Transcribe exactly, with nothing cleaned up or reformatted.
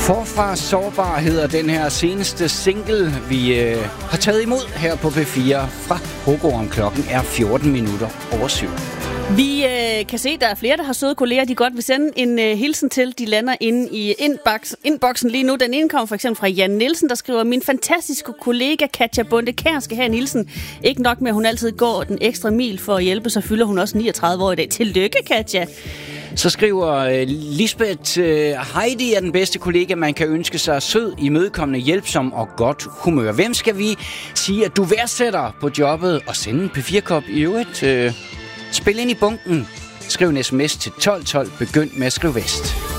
Forfra sårbar hedder den her seneste single, vi øh, har taget imod her på P fire fra Hogoen. Klokken er fjorten minutter over syv. Vi øh, kan se, at der er flere, der har søde kolleger, de godt vil sende en øh, hilsen til. De lander inde i inbox, inboxen lige nu. Den ene kommer for eksempel fra Jan Nielsen, der skriver: min fantastiske kollega Katja Bonde Kjær skal have en hilsen. Ikke nok med, at hun altid går den ekstra mil for at hjælpe, så fylder hun også niogtredive år i dag. Tillykke, Katja! Så skriver øh, Lisbeth, øh, Heidi er den bedste kollega, man kan ønske sig. Sød, imødekommende, hjælpsom og godt humør. Hvem skal vi sige, at du værdsætter på jobbet og sende en P fire-kop i øvrigt? Øh, spil ind i bunken. Skriv en sms til tolv tolv. Begynd med at skrive Vest.